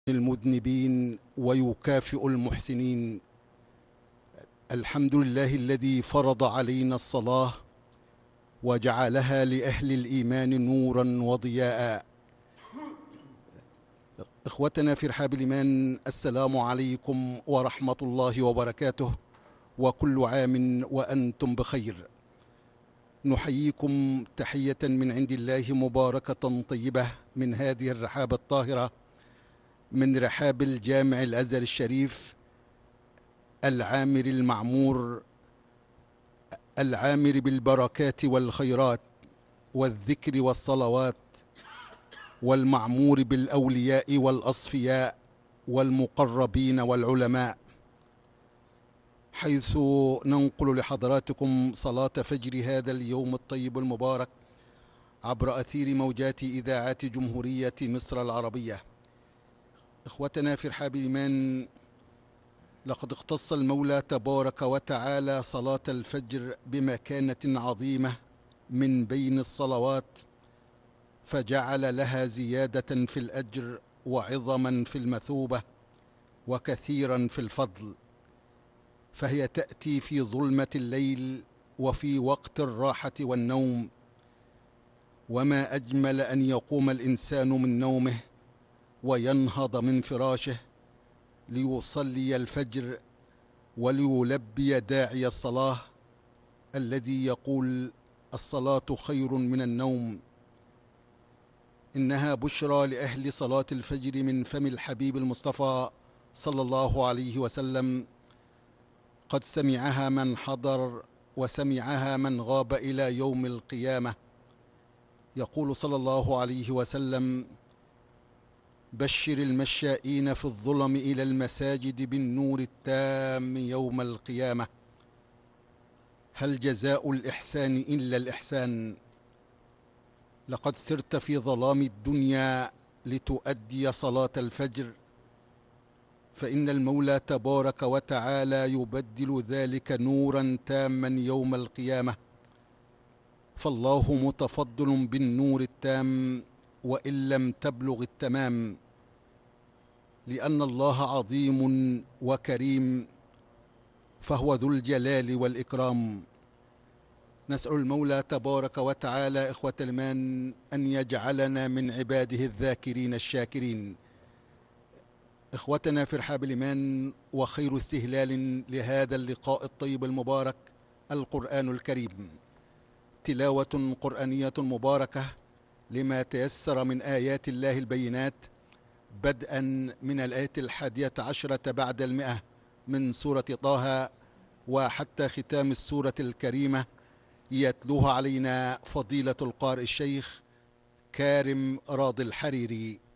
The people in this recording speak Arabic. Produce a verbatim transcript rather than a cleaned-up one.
المذنبين ويكافئ المحسنين. الحمد لله الذي فرض علينا الصلاة وجعلها لأهل الإيمان نورا وضياء. إخوتنا في رحاب الإيمان، السلام عليكم ورحمة الله وبركاته، وكل عام وأنتم بخير. نحييكم تحية من عند الله مباركة طيبة من هذه الرحاب الطاهرة، من رحاب الجامع الأزهر الشريف العامر المعمور، العامر بالبركات والخيرات والذكر والصلوات، والمعمور بالأولياء والأصفياء والمقربين والعلماء، حيث ننقل لحضراتكم صلاة فجر هذا اليوم الطيب المبارك عبر أثير موجات إذاعات جمهورية مصر العربية. إخوتنا في رحاب الإيمان، لقد اختص المولى تبارك وتعالى صلاة الفجر بمكانة عظيمة من بين الصلوات، فجعل لها زيادة في الأجر وعظما في المثوبة وكثيرا في الفضل، فهي تأتي في ظلمة الليل وفي وقت الراحة والنوم. وما أجمل أن يقوم الإنسان من نومه وينهض من فراشه ليصلي الفجر وليلبي داعي الصلاة الذي يقول: الصلاة خير من النوم. إنها بشرى لأهل صلاة الفجر من فم الحبيب المصطفى صلى الله عليه وسلم، قد سمعها من حضر وسمعها من غاب إلى يوم القيامة. يقول صلى الله عليه وسلم: بشر المشائين في الظلم إلى المساجد بالنور التام يوم القيامة. هل جزاء الإحسان إلا الإحسان؟ لقد سرت في ظلام الدنيا لتؤدي صلاة الفجر، فإن المولى تبارك وتعالى يبدل ذلك نورا تاما يوم القيامة. فالله متفضل بالنور التام وإن لم تبلغ التمام، لأن الله عظيم وكريم، فهو ذو الجلال والإكرام. نسأل المولى تبارك وتعالى إخوة الإيمان أن يجعلنا من عباده الذاكرين الشاكرين. إخوتنا في رحاب الإيمان، وخير استهلال لهذا اللقاء الطيب المبارك القرآن الكريم، تلاوة قرآنية مباركة لما تيسر من آيات الله البينات، بدءا من الآية الحادية عشرة بعد المئة من سورة طه وحتى ختام السورة الكريمة، يتلوها علينا فضيلة القارئ الشيخ كارم راضي الحريري.